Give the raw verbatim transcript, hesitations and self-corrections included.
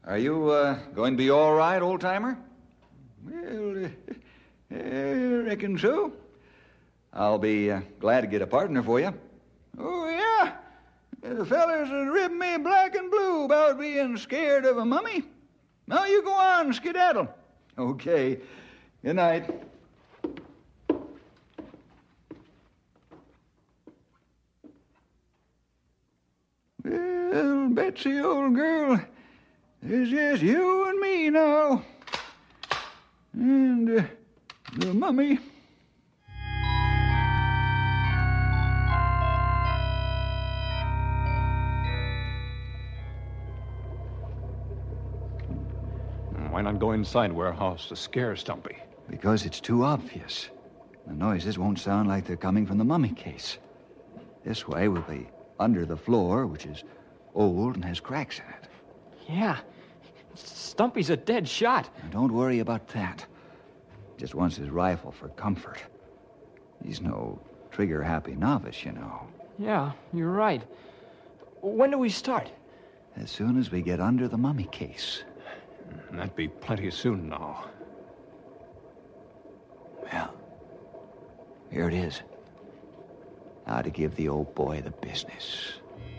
Are you uh, going to be all right, old-timer? Well, uh, I reckon so. I'll be uh, glad to get a partner for you. Oh, yeah? The fellers have ribbed me black and blue about being scared of a mummy. Now you go on, skedaddle. Okay. Good night. Well, Betsy, old girl, it's just you and me now. And uh, the mummy. Why not go inside warehouse to scare Stumpy? Because it's too obvious. The noises won't sound like they're coming from the mummy case. This way we'll be under the floor, which is old and has cracks in it. Yeah. Stumpy's a dead shot. Now, don't worry about that. Just wants his rifle for comfort. He's no trigger-happy novice, you know. Yeah, you're right. When do we start? As soon as we get under the mummy case. That'd be plenty soon now. Well, here it is. How to give the old boy the business.